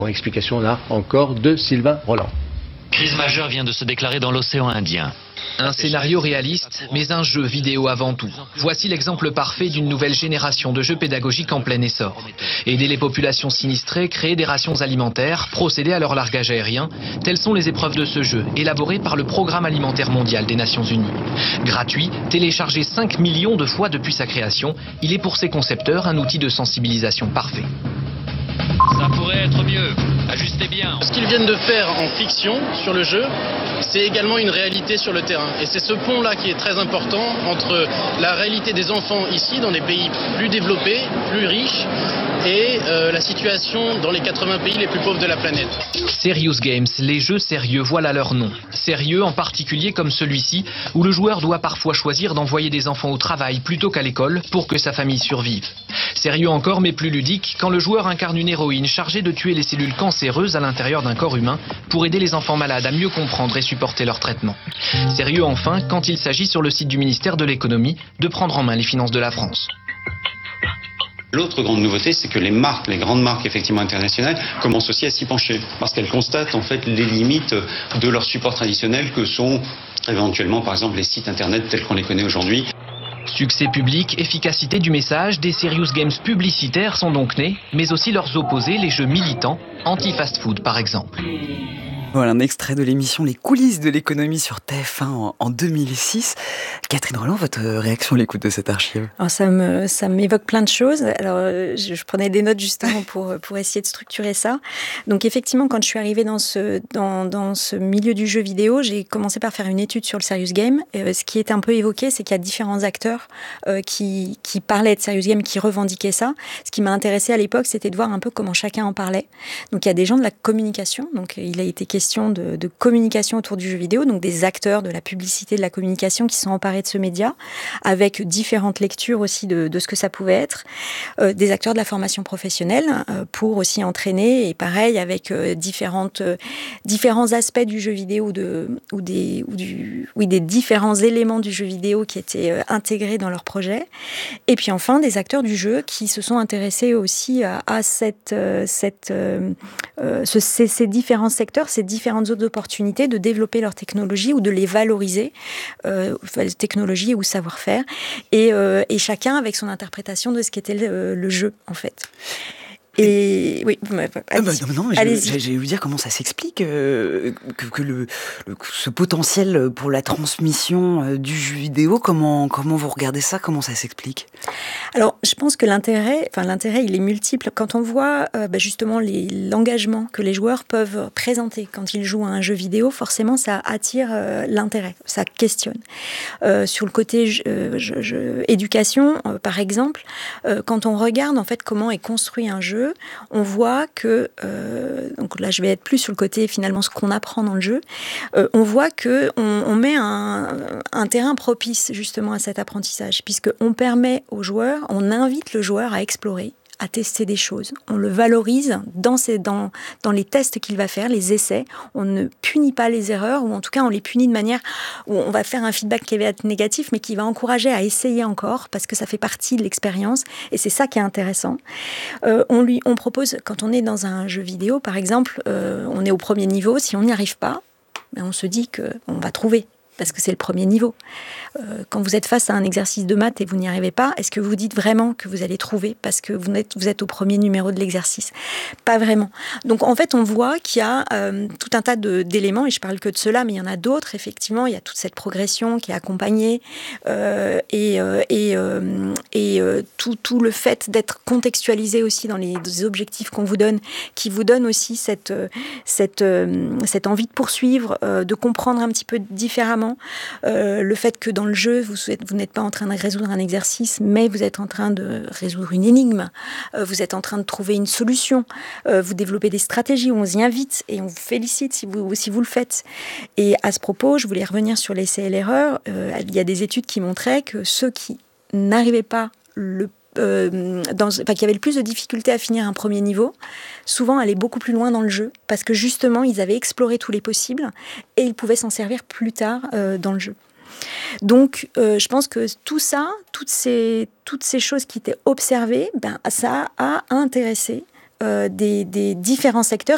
Explication là encore de Sylvain Roland. Crise majeure vient de se déclarer dans l'océan Indien. Un scénario réaliste, mais un jeu vidéo avant tout. Voici l'exemple parfait d'une nouvelle génération de jeux pédagogiques en plein essor. Aider les populations sinistrées, créer des rations alimentaires, procéder à leur largage aérien, telles sont les épreuves de ce jeu, élaboré par le Programme alimentaire mondial des Nations Unies. Gratuit, téléchargé 5 millions de fois depuis sa création, il est pour ses concepteurs un outil de sensibilisation parfait. Ça pourrait être mieux. Ajustez bien. Ce qu'ils viennent de faire en fiction sur le jeu, c'est également une réalité sur le terrain. Et c'est ce pont-là qui est très important entre la réalité des enfants ici, dans des pays plus développés, plus riches, et la situation dans les 80 pays les plus pauvres de la planète. Serious Games, les jeux sérieux, voilà leur nom. Sérieux en particulier comme celui-ci, où le joueur doit parfois choisir d'envoyer des enfants au travail plutôt qu'à l'école pour que sa famille survive. Sérieux encore mais plus ludique quand le joueur incarne une héroïne chargée de tuer les cellules cancéreuses à l'intérieur d'un corps humain pour aider les enfants malades à mieux comprendre et supporter leur traitement. Sérieux enfin quand il s'agit sur le site du ministère de l'économie de prendre en main les finances de la France. L'autre grande nouveauté, c'est que les marques, les grandes marques effectivement internationales, commencent aussi à s'y pencher, parce qu'elles constatent en fait les limites de leur support traditionnel que sont éventuellement par exemple les sites internet tels qu'on les connaît aujourd'hui. Succès public, efficacité du message, des serious games publicitaires sont donc nés, mais aussi leurs opposés, les jeux militants, anti-fast-food par exemple. Voilà un extrait de l'émission Les coulisses de l'économie sur TF1 en 2006. Catherine Roland, votre réaction à l'écoute de cette archive? Alors ça m'évoque plein de choses. Alors je prenais des notes justement pour essayer de structurer ça. Donc effectivement, quand je suis arrivée dans ce milieu du jeu vidéo, j'ai commencé par faire une étude sur le serious game. Ce qui est un peu évoqué, c'est qu'il y a différents acteurs qui parlaient de serious game, qui revendiquaient ça. Ce qui m'a intéressée à l'époque, c'était de voir un peu comment chacun en parlait. Donc il y a des gens de la communication. Donc il a été question de communication autour du jeu vidéo, donc des acteurs de la publicité, de la communication qui sont emparés de ce média, avec différentes lectures aussi de ce que ça pouvait être, des acteurs de la formation professionnelle pour aussi entraîner, et pareil avec différents aspects du jeu vidéo ou des différents éléments du jeu vidéo qui étaient intégrés dans leur projet, et puis enfin des acteurs du jeu qui se sont intéressés aussi à ces différents secteurs, ces différentes autres opportunités de développer leur technologie ou de les valoriser, technologie ou savoir-faire, et chacun avec son interprétation de ce qu'était le jeu, en fait. Et oui, allez-y. J'allais vous dire comment ça s'explique que ce potentiel pour la transmission du jeu vidéo, comment vous regardez ça, comment ça s'explique? Alors, je pense que l'intérêt, il est multiple. Quand on voit justement l'engagement que les joueurs peuvent présenter quand ils jouent à un jeu vidéo, forcément, ça attire l'intérêt, ça questionne. Sur le côté éducation, par exemple, quand on regarde en fait comment est construit un jeu, on voit que, donc là je vais être plus sur le côté finalement ce qu'on apprend dans le jeu, on voit qu'on met un terrain propice justement à cet apprentissage, puisqu'on permet aux joueurs, on invite le joueur à explorer, à tester des choses. On le valorise dans les tests qu'il va faire, les essais. On ne punit pas les erreurs, ou en tout cas on les punit de manière où on va faire un feedback qui va être négatif, mais qui va encourager à essayer encore, parce que ça fait partie de l'expérience, et c'est ça qui est intéressant. On propose, quand on est dans un jeu vidéo, par exemple, on est au premier niveau, si on n'y arrive pas, on se dit qu'on va trouver, parce que c'est le premier niveau. Quand vous êtes face à un exercice de maths et vous n'y arrivez pas, est-ce que vous dites vraiment que vous allez trouver parce que vous êtes au premier numéro de l'exercice? Pas vraiment. Donc en fait, on voit qu'il y a tout un tas d'éléments, et je parle que de cela, mais il y en a d'autres, effectivement. Il y a toute cette progression qui est accompagnée et tout le fait d'être contextualisé aussi dans les objectifs qu'on vous donne, qui vous donne aussi cette envie de poursuivre, de comprendre un petit peu différemment. Le fait que dans le jeu, vous n'êtes pas en train de résoudre un exercice, mais vous êtes en train de résoudre une énigme, vous êtes en train de trouver une solution, vous développez des stratégies, on vous y invite et on vous félicite si vous le faites. Et à ce propos, je voulais revenir sur l'essai et l'erreur. Il y a des études qui montraient que ceux qui n'arrivaient pas qui avaient le plus de difficultés à finir un premier niveau, souvent allaient beaucoup plus loin dans le jeu, parce que justement, ils avaient exploré tous les possibles et ils pouvaient s'en servir plus tard dans le jeu. Donc, je pense que tout ça, toutes ces choses qui étaient observées, ça a intéressé des différents secteurs